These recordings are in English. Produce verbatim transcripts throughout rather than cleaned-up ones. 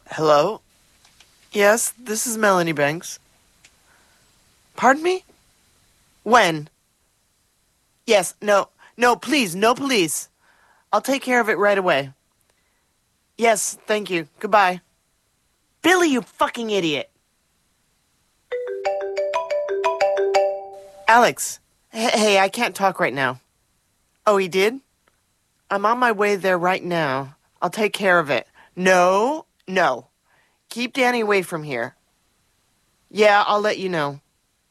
Hello? Yes, this is Melanie Banks. Pardon me? When? Yes, no, no, please, no police. I'll take care of it right away. Yes, thank you. Goodbye. Billy, you fucking idiot. Alex, h- hey, I can't talk right now. Oh, he did? I'm on my way there right now. I'll take care of it. No, no. Keep Danny away from here. Yeah, I'll let you know.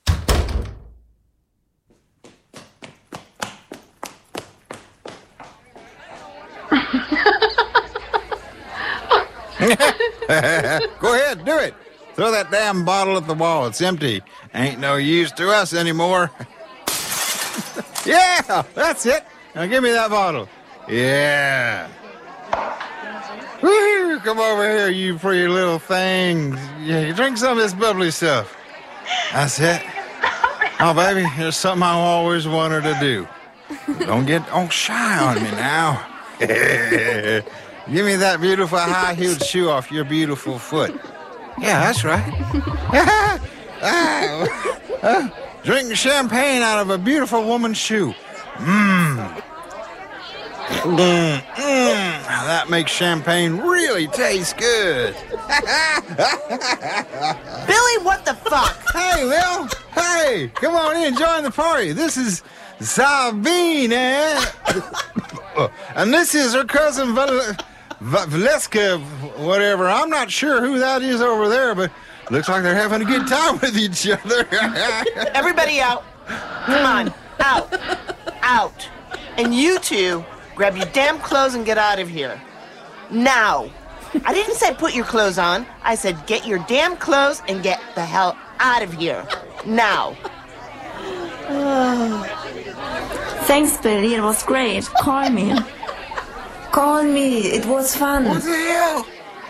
Go ahead, do it. Throw that damn bottle at the wall. It's empty. Ain't no use to us anymore. Yeah, that's it. Now give me that bottle. Yeah. Woo, come over here, you pretty little things. Yeah, you drink some of this bubbly stuff. That's it. Oh, baby, here's something I always wanted to do. Don't get all shy on me now. Give me that beautiful high-heeled shoe off your beautiful foot. Yeah, that's right. ah, uh, drink champagne out of a beautiful woman's shoe. Mmm. Mm, mm. That makes champagne really taste good. Billy, what the fuck? Hey, Will. Hey, come on in, join the party. This is Sabine, eh? And this is her cousin Val- Va- Valeska, whatever. I'm not sure who that is over there, but looks like they're having a good time with each other. Everybody out. Come on, out. Out. And you two, grab your damn clothes and get out of here. Now. I didn't say put your clothes on. I said get your damn clothes and get the hell out of here. Now. Thanks, Billy. It was great. Call me. Call me. It was fun. What the hell?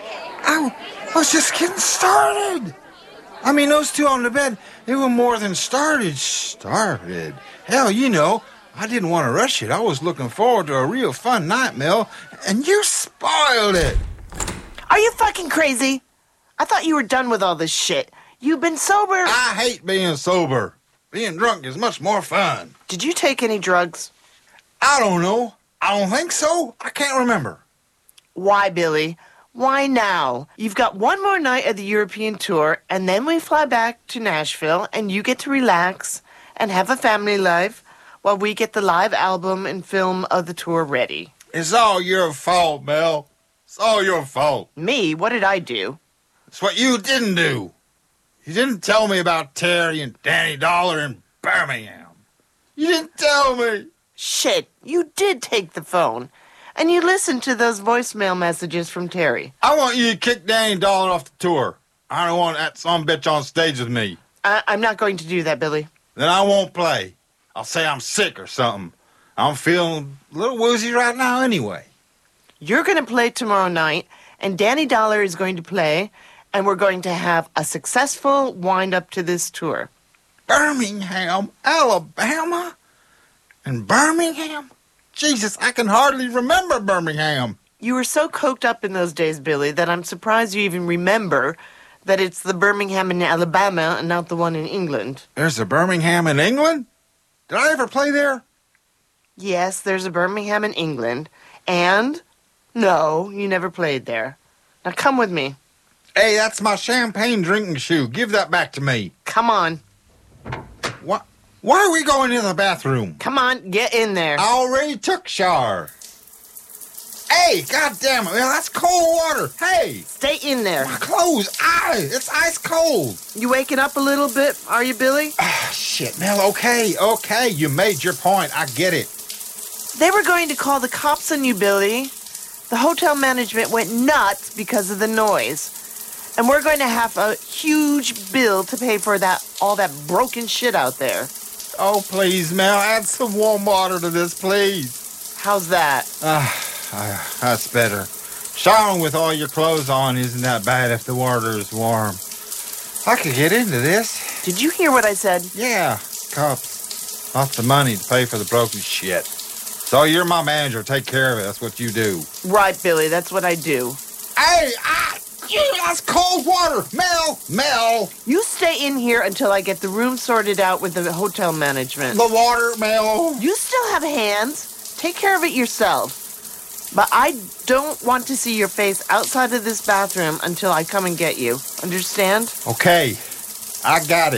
I, I was just getting started. I mean, those two on the bed, they were more than started. Started. Hell, you know, I didn't want to rush it. I was looking forward to a real fun night, Mel, and you spoiled it. Are you fucking crazy? I thought you were done with all this shit. You've been sober. I hate being sober. Being drunk is much more fun. Did you take any drugs? I don't know. I don't think so. I can't remember. Why, Billy? Why now? You've got one more night of the European tour, and then we fly back to Nashville, and you get to relax and have a family life while we get the live album and film of the tour ready. It's all your fault, Mel. It's all your fault. Me? What did I do? It's what you didn't do. You didn't tell me about Terry and Danny Dollar in Birmingham. You didn't tell me. Shit, you did take the phone. And you listened to those voicemail messages from Terry. I want you to kick Danny Dollar off the tour. I don't want that son bitch on stage with me. I- I'm not going to do that, Billy. Then I won't play. I'll say I'm sick or something. I'm feeling a little woozy right now anyway. You're going to play tomorrow night, and Danny Dollar is going to play, and we're going to have a successful wind-up to this tour. Birmingham, Alabama? And Birmingham? Jesus, I can hardly remember Birmingham. You were so coked up in those days, Billy, that I'm surprised you even remember that it's the Birmingham in Alabama and not the one in England. There's a Birmingham in England? Did I ever play there? Yes, there's a Birmingham in England, and no, you never played there. Now come with me. Hey, that's my champagne drinking shoe. Give that back to me. Come on. What? Why are we going to the bathroom? Come on, get in there. I already took a shower. Hey, goddamn it, man, that's cold water. Hey, Stay in there. my clothes, ice. It's ice cold. You waking up a little bit, are you, Billy? Ah, shit, Mel, okay, okay, you made your point. I get it. They were going to call the cops on you, Billy. The hotel management went nuts because of the noise. And we're going to have a huge bill to pay for that all that broken shit out there. Oh, please, Mel, add some warm water to this, please. How's that? Ah, ah, that's better. Showering with all your clothes on isn't that bad if the water is warm. I could get into this. Did you hear what I said? Yeah, cops. Lots of money to pay for the broken shit. So you're my manager. Take care of it. That's what you do. Right, Billy, that's what I do. Hey, ah, That's cold water. Mel, Mel. You stay in here until I get the room sorted out with the hotel management. The water, Mel. You still have hands. Take care of it yourself. But I don't want to see your face outside of this bathroom until I come and get you. Understand? Okay, I got it.